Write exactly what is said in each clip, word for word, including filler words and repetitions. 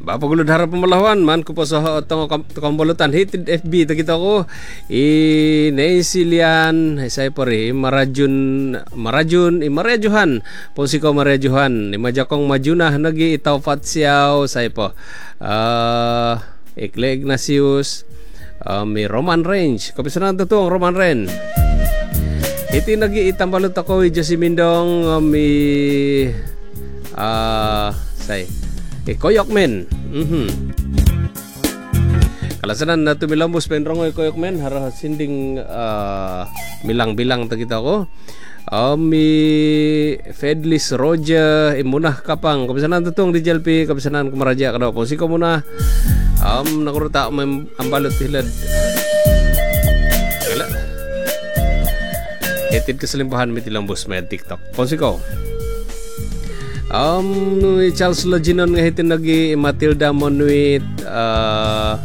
Bapagulod harap pamalawan man ko po sa itong kambulutan hitid F B ta kita ko i Naisilian say pare marajun marajun i marejuhan po si ko marejuhan ni majakong majunah nagi itaw fatsiaw say po uh, Ikle Ignatius uh, may Roman Range kapisanan to ang Roman Ren iti nagi itambalot ako i Jesse Mindong uh, may uh, say Koyokmen. Mhm. Kalasanan na tumilambos penrong Koyokmen hara sinding uh, bilang-bilang ta kita ko. Um, mi Fedlis Roger imunah kapang kapisanan tutong di Jalpi kapisanan kumaraja kada po siko muna. Um nakuruta am ambalot hilad. Wala. Etid keselimpahan mi tilambos may TikTok. Ponsiko. Um, Charles Laginon nga hitin nagi Matilda Monuit uh,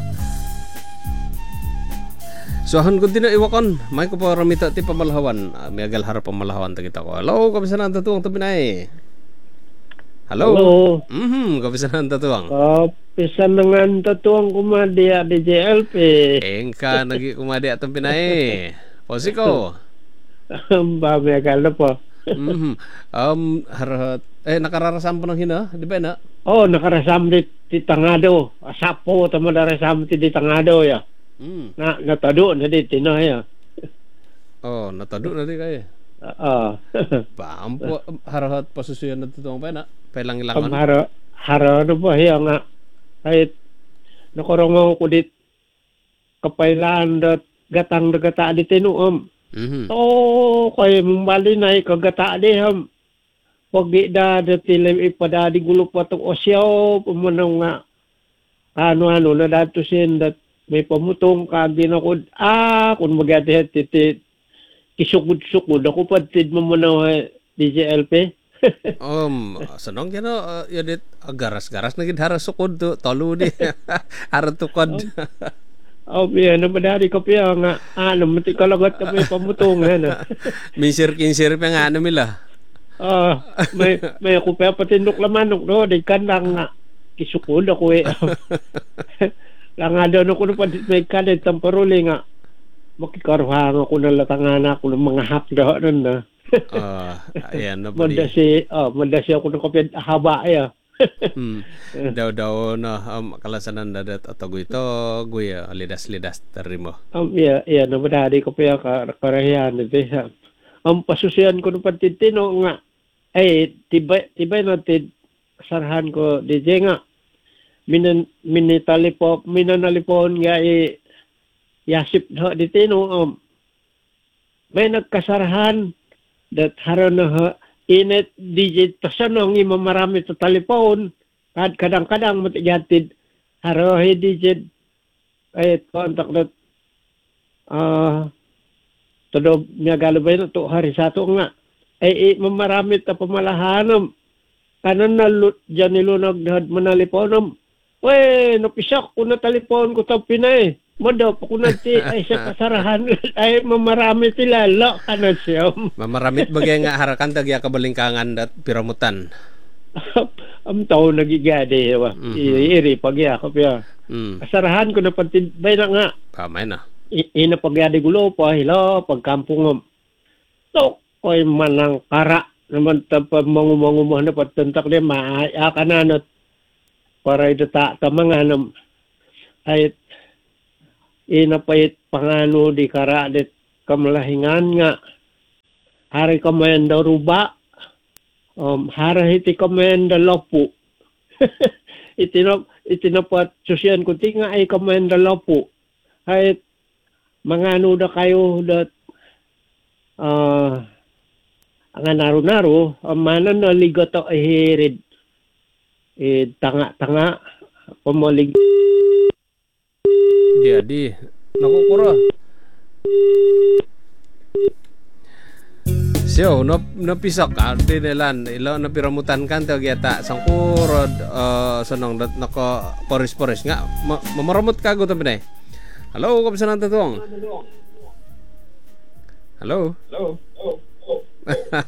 Suahan ko din na iwakon may ko pa ramita ti pamalahawan uh, may agal harap pamalahawan ta kita ko. Hello, kapisanan tatuang tabinay. Hello. Hello. Mhm, kapisanan tatuang. Kapisanan tatuang kumadi di J L P. Engka nagi kumadi atong pinay. Posiko. Ba may agal na po. Mhm. Um harap eh nakararasam po ng hina, di ba na? Oh, nakarasam di, di Tangado. Asapo tama narasam ti di Tangado ya. Mm. Na natado na di Tinoy ya. Oh, natado na di kayo. Oo. Ba, ampo harahat pasusuyan na tutong pa na. Pailang Ang ilangan. haro haro no ba hiya nga kahit nakorong ko dit kapailan dat gatang dagata di tinuom. Mhm. Oh, kay mambali na kagata di ham. Pag di da datilim ipada di gulo pa itong osyaw, pumanong nga, ano-ano, na dato sin, dat may pamutong ka, ginakod, ah, kung magatihat, titi, kisukod-sukod, ako pa, tid mo muna, D J L P. Um, sanong yan o, uh, yun it, uh, garas-garas na gidharas sukod to, tolo di, harat tukod. Oh, yan, namadari ko piya nga, ano, mati kalagat ka may pamutong, ano. Minsir-kinsir pa nga ano mila. Ah, may may ako pa patindok lamanok no, di kanang nga kisukod ako eh. Lang ada no kuno pa may kalit tamparuli nga. Makikaruhang ako na latangan ako ng mga hapda nun na. Ah, ayan na pa Manda si, oh, manda si ako ng kapit haba ya. Hmm. Daw-daw na um, kalasanan na dat atagoy to, guya lidas-lidas tarimo. Um, yeah, yeah, namadari ko pa ka karahiyan ito. Ang pasusiyan ko ng pantitino nga, ay, tibay, tibay natin, sarahan ko, D J nga, minan, minitalipo, minanalipon nga, eh, yasip na, ditino, um, may nagkasarahan, that haron na, ha, init, D J, tasanong, imamarami sa talipon, kad kadang-kadang, matigatid, haro, hey, D J, ay, kontak na, ah, uh, todo niya galabay na to hari sa to nga ay, ay mamaramit na pamalahanam kanan na lut dyan nilunag na manaliponom we napisak ko na talipon ko tang pinay madaw pa ko na ti ay sa kasarahan ay mamaramit sila la kanan siya mamaramit bagay nga harakan tagya kabalingkangan at piramutan. Am tao nagigade wa mm-hmm. Iri pagya kapya mm. Kasarahan ko na pantibay na nga pamay na ina pagyadi gulo pa hilo pagkampung so koy manang kara naman tapos mangumangumah na patentak dia maaya kananot para idata ta mga nam ay ina pait pangano di kara det kamalahingan nga hari komenda ruba um hari hiti komenda lopu itinop itinapat susyan ko tinga ay komenda lopu ay mga ano na kayo dat uh, ang naro-naro ang manan na ligato ahirid eh tanga-tanga pumalig jadi nakukura siyo no napisak ka tinilan ilo napiramutan kan tagyata sangkurod uh, sanong dat nako poris-poris nga ma- mamaramot ka go tabi Halo, kamusta na tuwang? Halo? Halo? Oh, oh.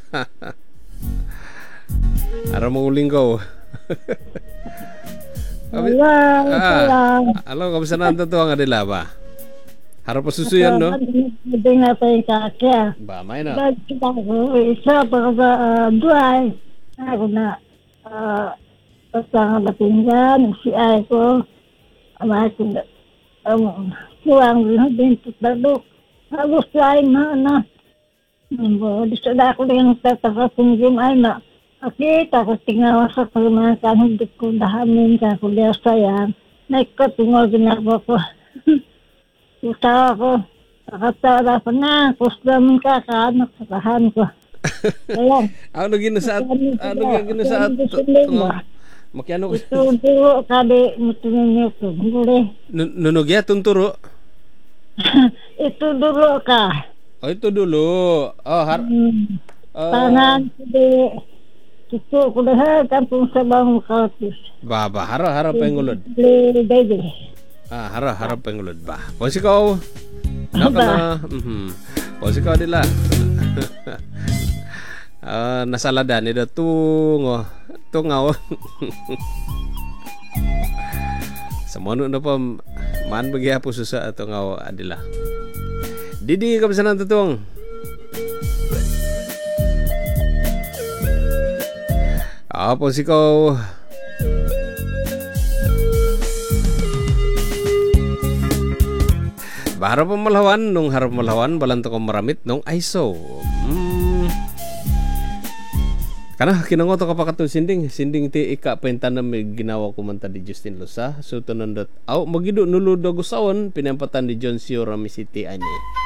Ara mo linggo. Abi- Wala, Ah. salam. Alo, kamusta na ang tatuang adila ba? Harap pa susuyan, no? Hindi nga tayo kakya. Ba, may na. Ba't kita ko, isa pa sa duay. Ako na, ah, basta nga batinggan, si ay ko, ama ko na, um, kuwang din tutadok. Agos ay na, na. Di sa ako rin tatakasin ay na. Akita ko tingawa sa pagmanakan, hindi ko dahamin ka ko liya sayang. Naikatungol ginagawa ko. Usawa ko, nakatara pa na, kusla mo ka, kaanak sa kahan ko. Ayan. Ano ginasaat? Ano ginasaat? Makiano ko. Ito, duro, kadi, mutunin niyo ko. Gure. Nunog ya, tunturo. Ito, duro ka. Oh, ito dulo. Oh, har... Hmm. Oh, Tangan, kadi, ito, kudahan, kampung sabang kautis. baba, haro, haro pengulod. Baby, baby. Ah, haro, haro pengulod ba? Pos ikaw. Naka na. Mhm. Pos ikaw nila. Ah, nasaladan ito tungo. Tungaw. Samono na pa man bagya po susa tungaw adila. Didi ka sa tutong. Ah, pos ikaw. Harap mo malawan, nung harap mo malawan, balanto ko maramit, nung aiso. Hmm. Kana, kinangoto ka pa katong sinding. Sinding ti ika paintan na may ginawa ko man ta di Justin Losa. So, tanong dot, aw, magido nuludo gusawon, pinampatan di John Sio Ramisiti ani.